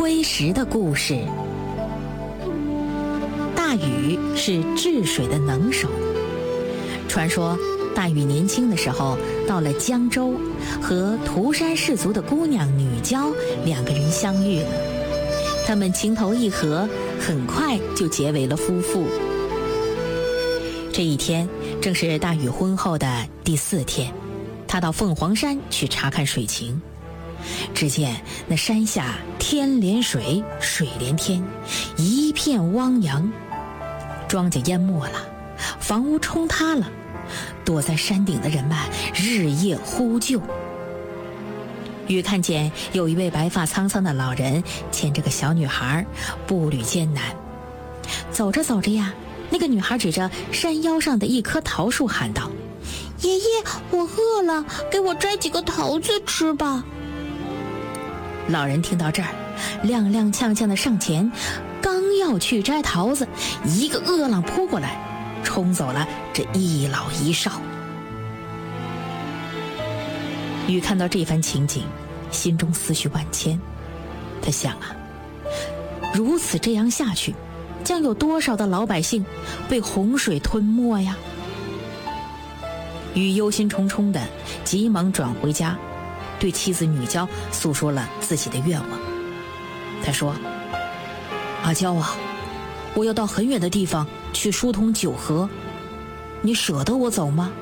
龟石的故事。大禹是治水的能手。传说大禹年轻的时候到了江州，和涂山氏族的姑娘女娇两个人相遇了。他们情投意合，很快就结为了夫妇。这一天正是大禹婚后的第4天，他到凤凰山去查看水情。只见那山下天连水，水连天，一片汪洋，庄稼淹没了，房屋冲塌了，躲在山顶的人们日夜呼救。禹看见有一位白发苍苍的老人牵着个小女孩，步履艰难。走着走着呀，那个女孩指着山腰上的一棵桃树喊道：“爷爷，我饿了，给我摘几个桃子吃吧。”老人听到这儿，踉踉跄跄地上前，刚要去摘桃子，一个恶浪扑过来，冲走了这一老一少。禹看到这番情景，心中思绪万千。他想啊，如此这样下去，将有多少的老百姓被洪水吞没呀？禹忧心忡忡地急忙转回家，对妻子女娇诉说了自己的愿望。他说：“阿娇啊，我要到很远的地方去疏通九河，你舍得我走吗？”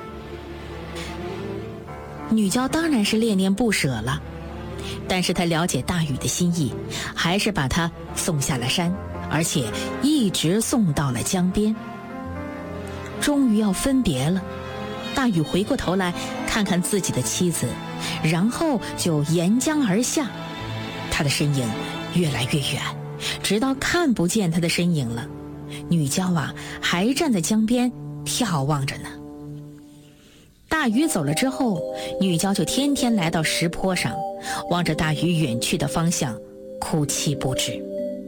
女娇当然是恋恋不舍了，但是她了解大禹的心意，还是把他送下了山，而且一直送到了江边。终于要分别了，大禹回过头来看看自己的妻子，然后就沿江而下。他的身影越来越远，直到看不见他的身影了。女娇啊，还站在江边眺望着呢。大禹走了之后，女娇就天天来到石坡上，望着大禹远去的方向，哭泣不止。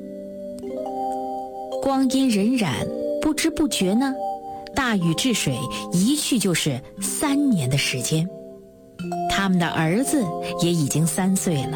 光阴荏苒，不知不觉呢，大禹治水一去就是3年的时间。他们的儿子也已经3岁了。